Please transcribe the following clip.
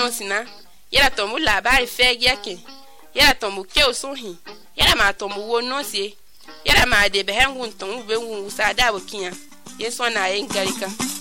no sina yara to mu labari fe yake yara to mu ke osuhin yara ma to mu wo no sie yara ma de be hen won ton be won usada bokiya yeso na yen garika